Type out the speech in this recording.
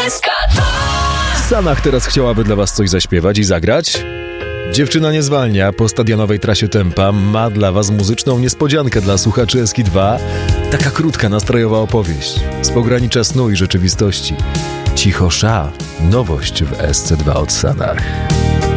Sanach teraz chciałaby dla was coś zaśpiewać i zagrać? Dziewczyna nie zwalnia, po stadionowej trasie tempa ma dla was muzyczną niespodziankę dla słuchaczy SK2. Taka krótka, nastrojowa opowieść z pogranicza snu i rzeczywistości. Cicho Sza, nowość w SC2 od Sanach.